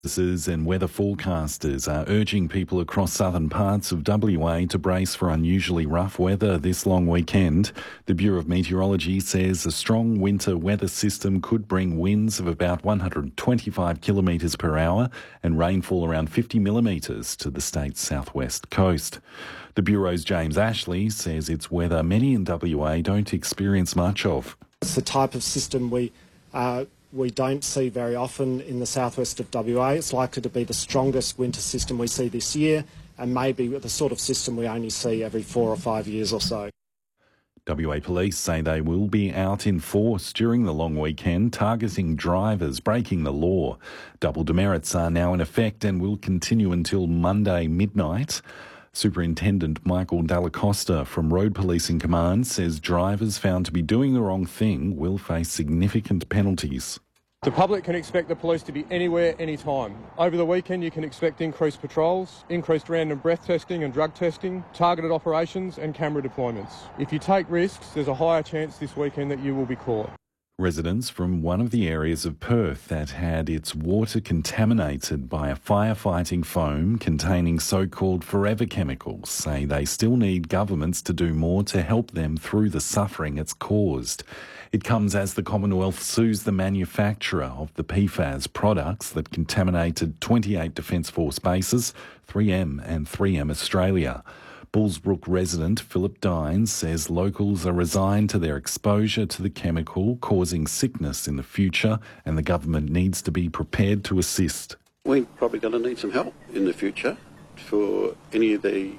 And weather forecasters are urging people across southern parts of WA to brace for unusually rough weather this long weekend. The Bureau of Meteorology says a strong winter weather system could bring winds of about 125 kilometres per hour and rainfall around 50 millimetres to the state's southwest coast. The Bureau's James Ashley says it's weather many in WA don't experience much of. It's the type of system we don't see very often in the southwest of WA. It's likely to be the strongest winter system we see this year, and maybe the sort of system we only see every 4 or 5 years or so. WA Police say they will be out in force during the long weekend, targeting drivers breaking the law. Double demerits are now in effect and will continue until Monday midnight. Superintendent Michael Dallacosta from Road Policing Command says drivers found to be doing the wrong thing will face significant penalties. The public can expect the police to be anywhere, anytime. Over the weekend you can expect increased patrols, increased random breath testing and drug testing, targeted operations and camera deployments. If you take risks, there's a higher chance this weekend that you will be caught. Residents from one of the areas of Perth that had its water contaminated by a firefighting foam containing so-called forever chemicals say they still need governments to do more to help them through the suffering it's caused. It comes as the Commonwealth sues the manufacturer of the PFAS products that contaminated 28 Defence Force bases, 3M and 3M Australia. Bullsbrook resident Philip Dines says locals are resigned to their exposure to the chemical causing sickness in the future, and the government needs to be prepared to assist. We're probably going to need some help in the future for any of the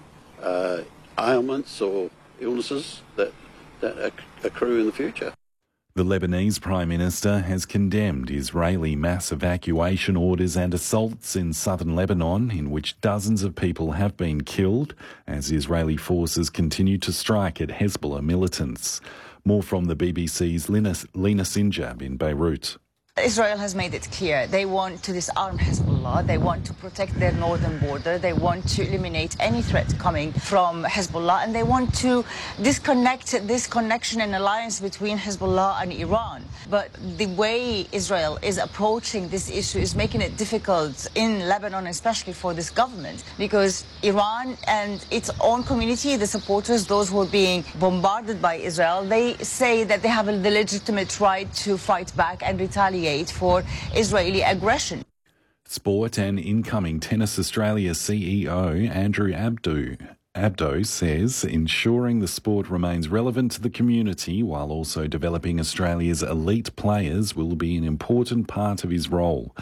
ailments or illnesses that accrue in the future. The Lebanese Prime Minister has condemned Israeli mass evacuation orders and assaults in southern Lebanon, in which dozens of people have been killed as Israeli forces continue to strike at Hezbollah militants. More from the BBC's Lina Sinjab in Beirut. Israel has made it clear they want to disarm Hezbollah, they want to protect their northern border, they want to eliminate any threat coming from Hezbollah, and they want to disconnect this connection and alliance between Hezbollah and Iran. But the way Israel is approaching this issue is making it difficult in Lebanon, especially for this government, because Iran and its own community, the supporters, those who are being bombarded by Israel, they say that they have the legitimate right to fight back and retaliate for Israeli aggression. Sport and incoming Tennis Australia CEO Andrew Abdo says ensuring the sport remains relevant to the community while also developing Australia's elite players will be an important part of his role.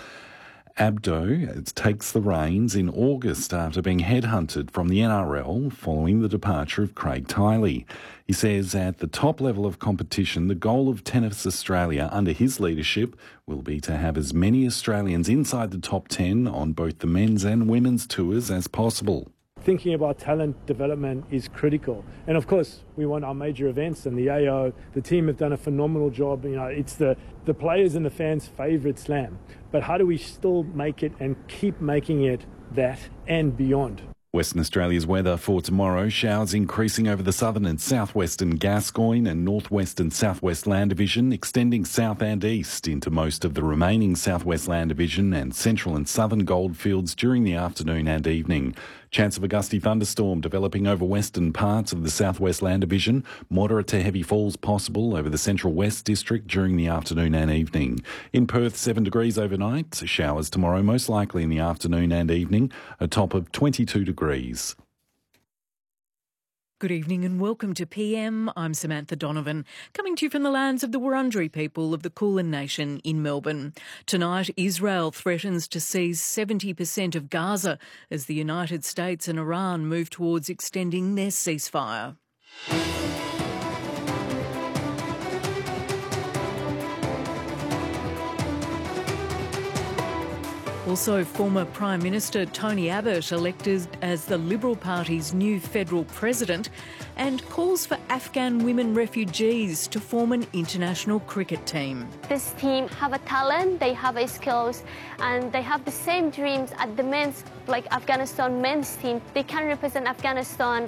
Abdo takes the reins in August after being headhunted from the NRL following the departure of Craig Tiley. He says at the top level of competition, the goal of Tennis Australia under his leadership will be to have as many Australians inside the top 10 on both the men's and women's tours as possible. Thinking about talent development is critical. And of course, we want our major events, and the AO, the team have done a phenomenal job. You know, it's the players and the fans' favourite slam. But how do we still make it and keep making it that and beyond? Western Australia's weather for tomorrow: showers increasing over the southern and southwestern Gascoyne and northwest and southwest Land Division, extending south and east into most of the remaining southwest Land Division and central and southern goldfields during the afternoon and evening. Chance of a gusty thunderstorm developing over western parts of the southwest Land Division. Moderate to heavy falls possible over the central west district during the afternoon and evening. In Perth, 7 degrees overnight. Showers tomorrow, most likely in the afternoon and evening. A top of 22 degrees. Good evening and welcome to PM. I'm Samantha Donovan, coming to you from the lands of the Wurundjeri people of the Kulin Nation in Melbourne. Tonight, Israel threatens to seize 70% of Gaza as the United States and Iran move towards extending their ceasefire. Also, former Prime Minister Tony Abbott elected as the Liberal Party's new federal president, and calls for Afghan women refugees to form an international cricket team. This team have a talent, they have a skills, and they have the same dreams as the men's, like Afghanistan men's team. They can represent Afghanistan.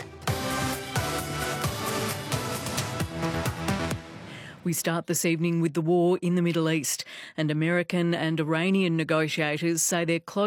We start this evening with the war in the Middle East, and American and Iranian negotiators say they're close